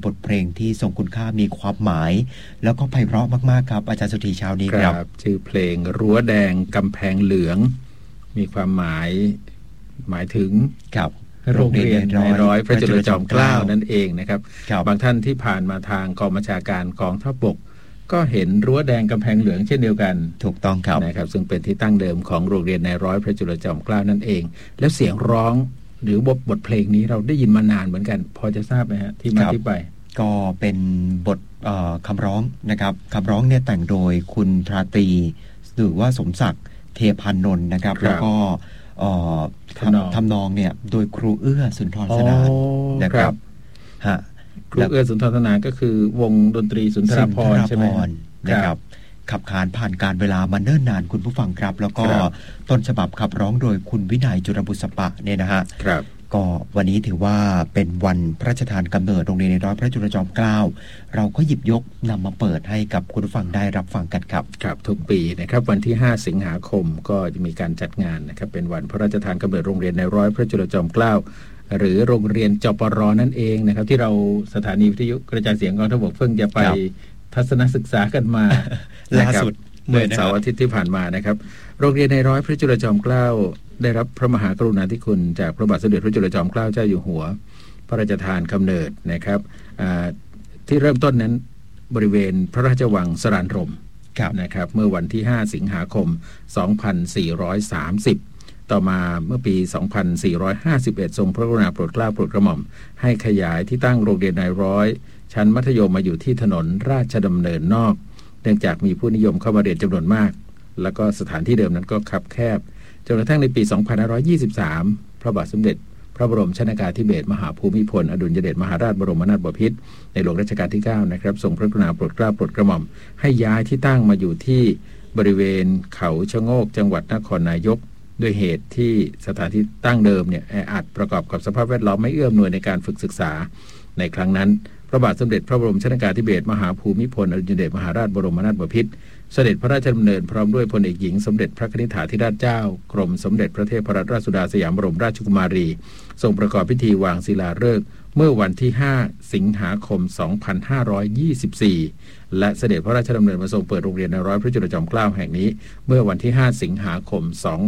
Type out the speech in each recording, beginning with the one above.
บทเพลงที่ทรงคุณค่ามีความหมายแล้วก็ไพเราะมากๆครับอาจารย์สุธีเช้านี้ครับชื่อเพลงรั้วแดงกำแพงเหลืองมีความหมายถึงครับโรงเรียนนายร้อยพระจุลจอมเกล้านั่นเองนะครับบางท่านที่ผ่านมาทางกองบัญชาการกองทัพบกก็เห็นรั้วแดงกำแพงเหลืองเช่นเดียวกันถูกต้องครับนะครับซึ่งเป็นที่ตั้งเดิมของโรงเรียนนายร้อยพระจุลจอมเกล้านั่นเองแล้วเสียงร้องหรือบทเพลงนี้เราได้ยินมานานเหมือนกันพอจะทราบไหมฮะที่มาที่ไปก็เป็นบทคำร้องนะครับคำร้องเนี่ยแต่งโดยคุณทราตรีหรือว่าสมศักดิ์เทพานนท์นะครับแล้วก็ทำนองเนี่ยโดยครูเอื้อสุนทรสนานนะครับครูเอื้อสุนทรสนานก็คือวงดนตรีสุนทรภรณ์ใช่ไหมนะครับขับขานผ่านการเวลามาเนิ่นนานคุณผู้ฟังครับแล้วก็ต้นฉบับขับร้องโดยคุณวินัยจุลบุษปะเนี่ยนะฮะก็วันนี้ถือว่าเป็นวันพระราชทานกำเนิดโรงเรียนนายร้อยพระจุลจอมเกล้าเราก็หยิบยกนำมาเปิดให้กับคุณผู้ฟังได้รับฟังกันครับครับทุกปีนะครับวันที่5สิงหาคมก็จะมีการจัดงานนะครับเป็นวันพระราชทานกำเนิดโรงเรียนนายร้อยพระจุลจอมเกล้าหรือโรงเรียนจปร.นั่นเองนะครับที่เราสถานีวิทยุกระจายเสียงกองทัพบกเพิ่งจะไปทัศนศึกษากันมาล่าสุดเมื่อเสาร์อาทิตย์ที่ผ่านมานะครับโรงเรียนนายร้อยพระจุลจอมเกล้าได้รับพระมหากรุณาธิคุณจากพระบาทสมเด็จพระจุลจอมเกล้าเจ้าอยู่หัวพระราชทานกำเนิดนะครับที่เริ่มต้นนั้นบริเวณพระราชวังสรานรมนะครับเมื่อวันที่5สิงหาคม2430ต่อมาเมื่อปี2451ทรงพระกรุณาโปรดเกล้าโปรดกระหม่อมให้ขยายที่ตั้งโรงเรียนนายร้อยชั้นมัธยมมาอยู่ที่ถนนราชดำเนินนอกเนื่องจากมีผู้นิยมเข้ามาเรียนจำนวนมากแล้วก็สถานที่เดิมนั้นก็คับแคบจนกระทั่งในปี2523พระบาทสมเด็จพระบรมชนกาธิเบศรมหาภูมิพลอดุลยเดชมหาราชบรมนาถบพิตรในหลวงรัชกาลที่9นะครับทรงพระกรุณาโปรดเกล้าโปรดกระหม่อมให้ย้ายที่ตั้งมาอยู่ที่บริเวณเขาชะโงกจังหวัดนครนายกด้วยเหตุที่สถานที่ตั้งเดิมเนี่ยแออัดประกอบกับสภาพแวดล้อมไม่เอื้ออำนวยในการฝึกศึกษาในครั้งนั้นพระบาทสมเด็จพระบรมชนกาธิเบศรมหาภูมิพลอดุลยเดชมหาราชบรมนาถบพิตรเสด็จพระราชดำเนินพร้อมด้วยพลเอกหญิงสมเด็จพระนิธิถาธิราชเจ้ากรมสมเด็จพระเทพรัตนราชสุดาสยามบรมราชกุมารีทรงประกอบพิธีวางศิลาฤกษ์เมื่อวันที่5สิงหาคม2524และเสด็จพระราชดำเนินมาทรงเปิดโรงเรียนนายร้อยพระจุลจอมเกล้าแห่งนี้เมื่อวันที่5สิงหาคม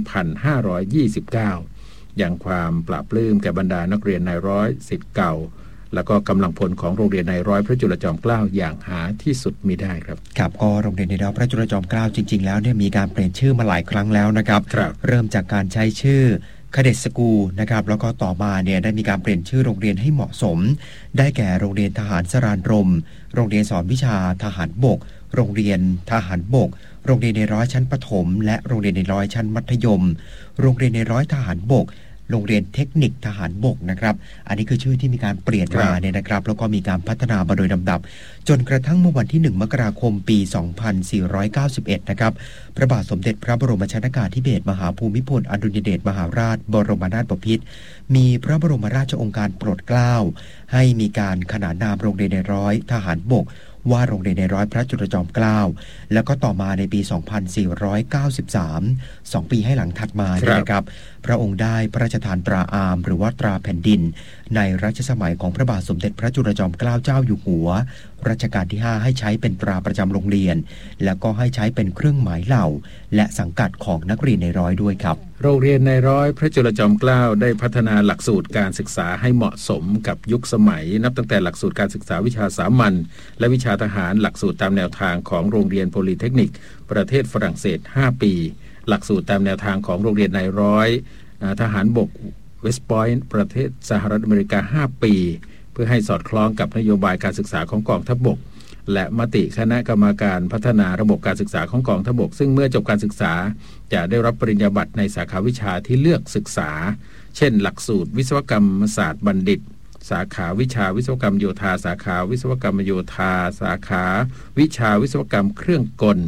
2529อย่างความปราบปลื้มแก่บรรดานักเรียนนายร้อยศิษย์เก่าแล้วก็กำลังพลของโรงเรียนนายร้อยพระจุลจอมเกล้าอย่างหาที่สุดมิได้ครับครับก็โรงเรียนนายร้อยพระจุลจอมเกล้าจริงๆแล้วเนี่ยมีการเปลี่ยนชื่อมาหลายครั้งแล้วนะครับเริ่มจากการใช้ชื่อคเดชสกูลนะครับแล้วก็ต่อมาเนี่ยได้มีการเปลี่ยนชื่อโรงเรียนให้เหมาะสมได้แก่โรงเรียนทหารสรานรมโรงเรียนสอนวิชาทหารบกโรงเรียนทหารบกโรงเรียนนายร้อยชั้นประถมและโรงเรียนนายร้อยชั้นมัธยมโรงเรียนนายร้อยทหารบกโรงเรียนเทคนิคทหารบกนะครับอันนี้คือชื่อที่มีการเปลี่ยนมาเนี่ยนะครับแล้วก็มีการพัฒนามาโดยลำดับจนกระทั่งเมื่อวันที่1มกราคมปี2491นะครับพระบาทสมเด็จพระบรมชนกาธิเบศรมหาภูมิพลอดุลยเดชมหาราชบรมนาถบพิตรมีพระบรมราชโองการโปรดเกล้าให้มีการขนานนามโรงเรียนนายร้อยทหารบกว่าโรงเรียนนายร้อยพระจุลจอมเกล้าแล้วก็ต่อมาในปี2493 2ปีให้หลังถัดมานะครับพระองค์ได้พระราชทานตราอามหรือว่าตราแผ่นดินในรัชสมัยของพระบาทสมเด็จพระจุลจอมเกล้าเจ้าอยู่หัวรัชกาลที่5ให้ใช้เป็นตราประจำโรงเรียนแล้วก็ให้ใช้เป็นเครื่องหมายเหล่าและสังกัดของนักเรียนนายร้อยด้วยครับโรงเรียนนายร้อยพระจุลจอมเกล้าได้พัฒนาหลักสูตรการศึกษาให้เหมาะสมกับยุคสมัยนับตั้งแต่หลักสูตรการศึกษาวิชาสามัญและวิชาทหารหลักสูตรตามแนวทางของโรงเรียนโพลีเทคนิคประเทศฝรั่งเศส5ปีหลักสูตรตามแนวทางของโรงเรียนนายร้อยทหารบกเวสต์พอยต์ประเทศสหรัฐอเมริกา5ปีเพื่อให้สอดคล้องกับนโยบายการศึกษาของกองทัพบกและมติคณะกรรมการพัฒนาระบบการศึกษาของกองทัพบกซึ่งเมื่อจบการศึกษาจะได้รับปริญญาบัตรในสาขาวิชาที่เลือกศึกษาเช่นหลักสูตรวิศวกรรมศาสตร์บัณฑิตสาขาวิชาวิศวกรรมโยธาสาขาวิศวกรรมโยธาสาขาวิชาวิศวกรรมเครื่องกล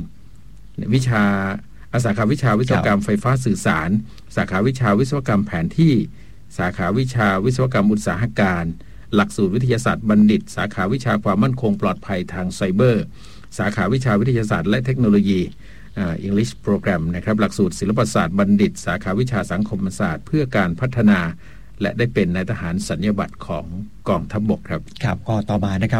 สาขาวิชาวิศวกรรมไฟฟ้าสื่อสารสาขาวิชาวิศวกรรมแผนที่สาขาวิชาวิศวกรรมอุตสาหการหลักสูตรวิทยาศาสตร์บัณฑิตสาขาวิชาความมั่นคงปลอดภัยทางไซเบอร์สาขาวิชาวิทยาศาสตร์และเทคโนโลยี English Program นะครับหลักสูตรศิลปศาสตร์บัณฑิตสาขาวิชาสังคมศาสตร์เพื่อการพัฒนาและได้เป็นนายทหารสัญญาบัตรของกองทัพบกครับครับก็ต่อมานะครับ